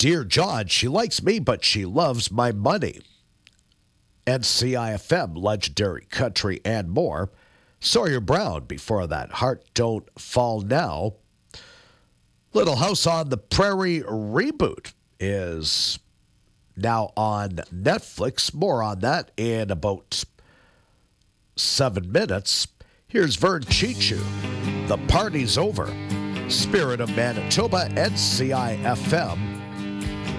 Dear John, she likes me, but she loves my money. NCIFM, Legendary Country, and more. Sawyer Brown before that. Heart Don't Fall Now. Little House on the Prairie reboot is now on Netflix. More on that in about 7 minutes. Here's Vern Chichu. The party's over. Spirit of Manitoba, NCIFM.